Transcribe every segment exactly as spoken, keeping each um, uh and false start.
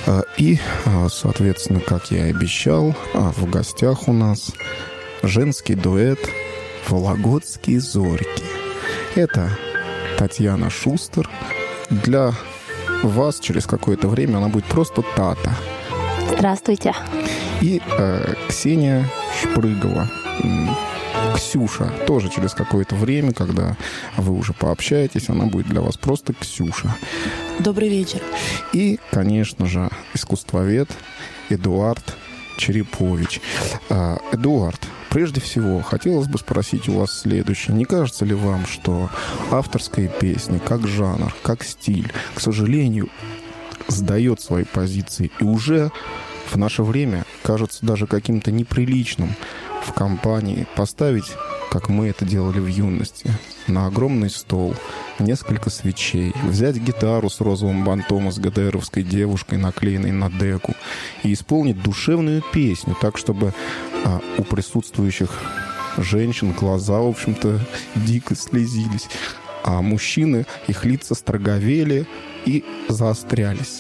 И, соответственно, как я и обещал, в гостях у нас женский дуэт «Вологодские зорьки». Это Татьяна Шустер. Для вас через какое-то время она будет просто Тата. Здравствуйте. И э, Ксения Шпрыгова. Ксюша. Тоже через какое-то время, когда вы уже пообщаетесь, она будет для вас просто Ксюша. Добрый вечер. И, конечно же, искусствовед Эдуард Черепович. Э, Эдуард, прежде всего, хотелось бы спросить у вас следующее. Не кажется ли вам, что авторская песня, как жанр, как стиль, к сожалению, сдает свои позиции и уже в наше время кажется даже каким-то неприличным в компании поставить, как мы это делали в юности, на огромный стол несколько свечей, взять гитару с розовым бантом и с ГДРовской девушкой, наклеенной на деку, и исполнить душевную песню так, чтобы а, у присутствующих женщин глаза, в общем-то, дико слезились, а мужчины, их лица строговели и заострялись.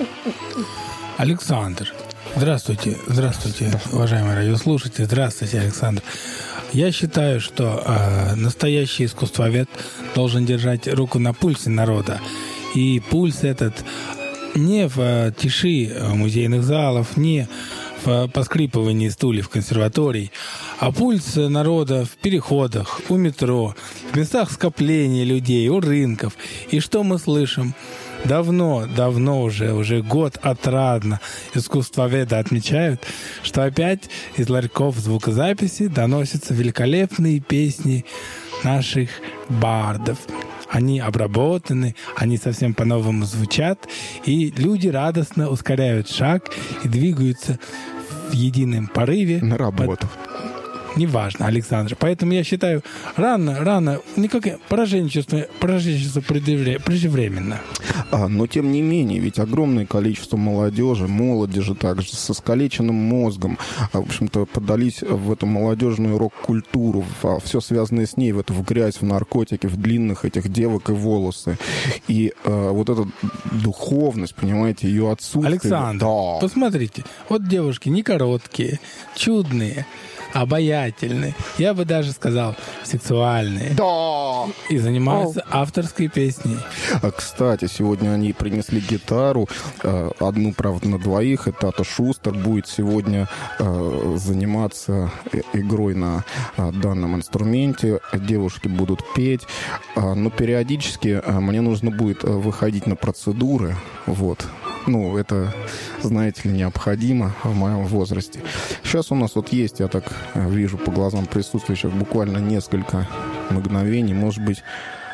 Александр, здравствуйте, здравствуйте, уважаемые радиослушатели, здравствуйте, Александр. Я считаю, что э, настоящий искусствовед должен держать руку на пульсе народа. И пульс этот не в э, тиши музейных залов, не в поскрипывании стульев консерваторий, а пульс народа в переходах, у метро, в местах скопления людей, у рынков. И что мы слышим? Давно, давно уже, уже год отрадно искусствоведы отмечают, что опять из ларьков звукозаписи доносятся великолепные песни наших бардов. Они обработаны, они совсем по-новому звучат, и люди радостно ускоряют шаг и двигаются в едином порыве. На работу. Неважно, Александр. Поэтому я считаю, рано, рано, никакое пораженчество, пораженчество преждевременно. А, но тем не менее, ведь огромное количество молодежи, молодежи также со искалеченным мозгом, в общем-то, поддались в эту молодежную рок-культуру, в все связанное с ней, в эту в грязь, в наркотики, в длинных этих девок и волосы. И а, вот эта духовность, понимаете, ее отсутствие. Александр, да. Посмотрите, вот девушки не короткие, чудные, обаятельные, я бы даже сказал, сексуальные. Да! И занимаются О. авторской песней. А, кстати, сегодня они принесли гитару, одну, правда, на двоих. Это Тата Шустер будет сегодня заниматься игрой на данном инструменте. Девушки будут петь. Но периодически мне нужно будет выходить на процедуры. Вот. Ну, это, знаете ли, необходимо в моем возрасте. Сейчас у нас вот есть, я так вижу по глазам присутствующих, буквально несколько мгновений. Может быть,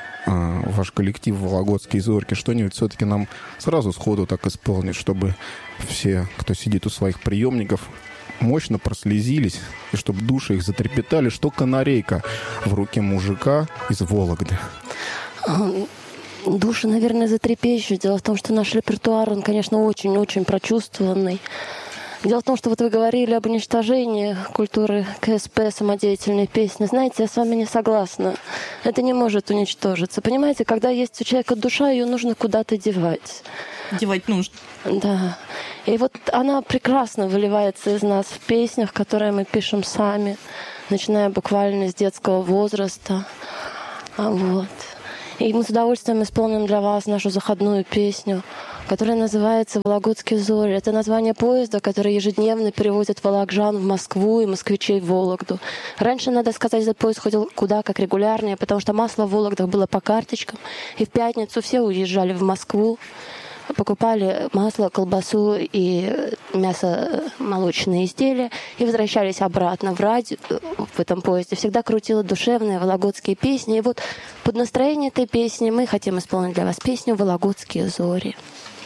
ваш коллектив «Вологодские зорьки» что-нибудь все-таки нам сразу сходу так исполнит, чтобы все, кто сидит у своих приемников, мощно прослезились, и чтобы души их затрепетали, что канарейка в руке мужика из Вологды. Души, наверное, затрепещут. Дело в том, что наш репертуар, он, конечно, очень-очень прочувствованный. Дело в том, что вот вы говорили об уничтожении культуры КСП, самодеятельной песни. Знаете, я с вами не согласна. Это не может уничтожиться. Понимаете, когда есть у человека душа, ее нужно куда-то девать. Девать нужно. Да. И вот она прекрасно выливается из нас в песнях, которые мы пишем сами, начиная буквально с детского возраста. А вот. И мы с удовольствием исполним для вас нашу заходную песню, которая называется «Вологодские зори». Это название поезда, который ежедневно перевозит волокжан в Москву и москвичей в Вологду. Раньше, надо сказать, этот поезд ходил куда как регулярнее, потому что масло в Вологдах было по карточкам. И в пятницу все уезжали в Москву, покупали масло, колбасу и мясо-молочные изделия и возвращались обратно в радио в этом поезде. Всегда крутила душевные вологодские песни. И вот под настроение этой песни мы хотим исполнить для вас песню «Вологодские зори».